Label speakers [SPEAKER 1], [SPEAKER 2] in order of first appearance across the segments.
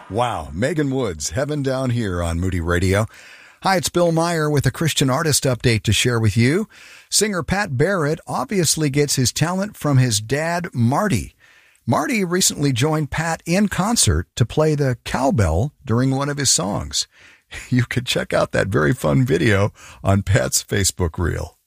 [SPEAKER 1] Wow, Megan Woods, Heaven Down Here on Moody Radio. Hi, it's Bill Meyer with a Christian artist update to share with you. Singer Pat Barrett obviously gets his talent from his dad, Marty. Marty recently joined Pat in concert to play the cowbell during one of his songs. You could check out that very fun video on Pat's Facebook reel.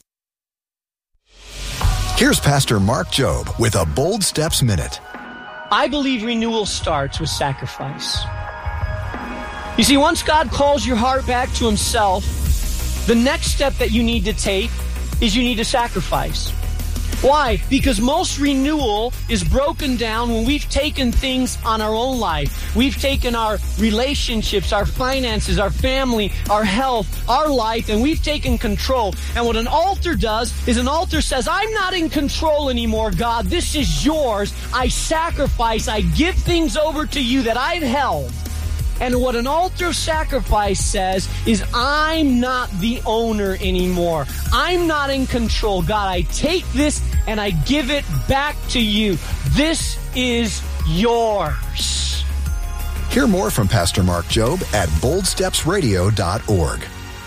[SPEAKER 1] Here's Pastor Mark Jobe with a Bold Steps Minute.
[SPEAKER 2] I believe renewal starts with sacrifice. You see, once God calls your heart back to himself, the next step that you need to take is you need to sacrifice. Why? Because most renewal is broken down when we've taken things on our own life. We've taken our relationships, our finances, our family, our health, our life, and we've taken control. And what an altar does is an altar says, I'm not in control anymore, God. This is yours. I sacrifice. I give things over to you that I've held. And what an altar of sacrifice says is, I'm not the owner anymore. I'm not in control. God, I take this and I give it back to you. This is yours.
[SPEAKER 1] Hear more from Pastor Mark Jobe at boldstepsradio.org.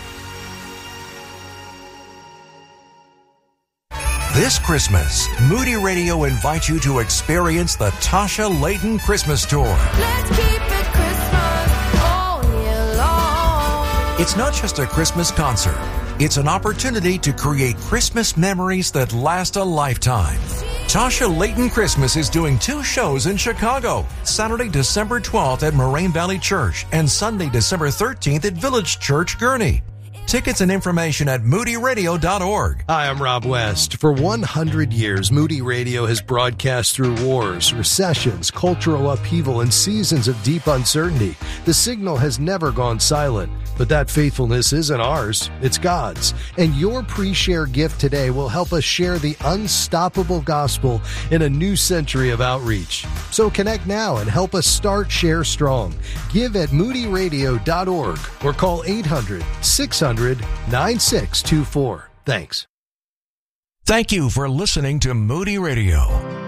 [SPEAKER 3] This Christmas, Moody Radio invites you to experience the Tasha Layton Christmas Tour.
[SPEAKER 4] Let's keep it Christmas all year long.
[SPEAKER 3] It's not just a Christmas concert. It's an opportunity to create Christmas memories that last a lifetime. Tasha Layton Christmas is doing 2 shows in Chicago, Saturday, December 12th at Moraine Valley Church and Sunday, December 13th at Village Church, Gurnee. Tickets and information at moodyradio.org.
[SPEAKER 5] Hi, I'm Rob West. For 100 years, Moody Radio has broadcast through wars, recessions, cultural upheaval, and seasons of deep uncertainty. The signal has never gone silent. But that faithfulness isn't ours, it's God's. And your pre-share gift today will help us share the unstoppable gospel in a new century of outreach. So connect now and help us start Share Strong. Give at moodyradio.org or call 800-600-9624. Thanks.
[SPEAKER 3] Thank you for listening to Moody Radio.